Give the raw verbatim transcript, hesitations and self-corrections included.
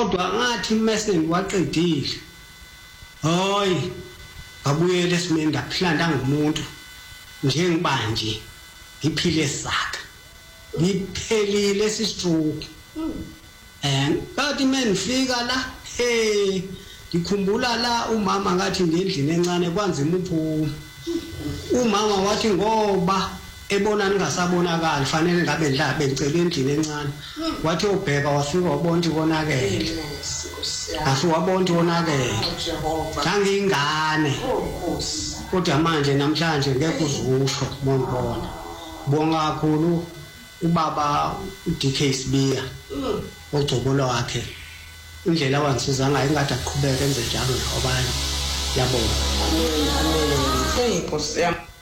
kodwa ngathi Mesning waqedile hayi abuyele esimeni ngaphilanda ngumuntu njengibanje ngiphile saka ngiphelile sistroke eh bathi menifika la hey ngikhumbula la umama ngathi ngendlini encane kwanzima uphuma umama wathi ngoba ebona ningasabonakala fanele ngabe ndlabe ngicela endlini encane wathi ubheka wafika wabona konakele afu wabona konakele ngangingane kodwa manje namhlanje ngeke uzusho ngibona bonga kakhulu ubaba uD K Sibiya ogcobola wakhe indlela wangisiza ngayo ingade aqhubeke enze njalo nabanye yabona amen amen hey Nkosi yami.